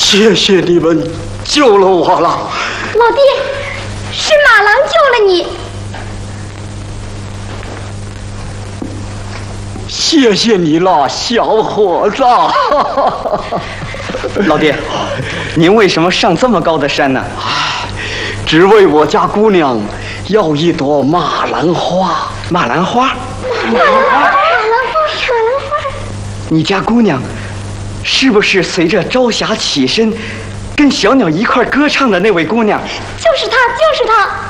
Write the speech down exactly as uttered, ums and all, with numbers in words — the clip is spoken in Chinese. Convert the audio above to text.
谢谢你们救了我了。 老弟，是马郎救了你。 谢谢你了，小伙子。 老爹，您为什么上这么高的山呢？ 只为我家姑娘要一朵马兰花。 马兰花？ 马兰花，马兰花，马兰花。 你家姑娘是不是随着朝霞起身，跟小鸟一块歌唱的那位姑娘？ 就是她，就是她。